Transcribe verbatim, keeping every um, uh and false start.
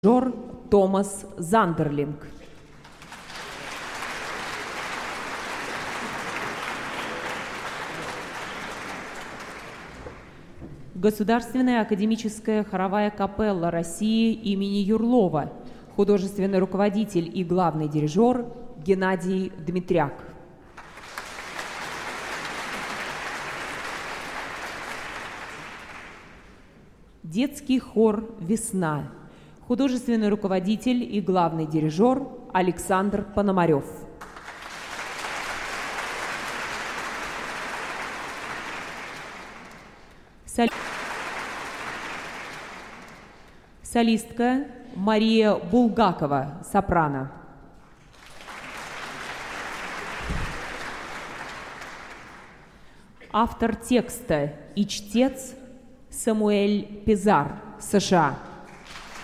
Жор Томас Зандерлинг. Государственная академическая хоровая капелла России имени Юрлова, художественный руководитель и главный дирижер Геннадий Дмитряк. Детский хор «Весна», художественный руководитель и главный дирижер Александр Пономарев. Соль... Солистка Мария Булгакова, сопрано. Автор текста и чтец Самуэль Пизар, США.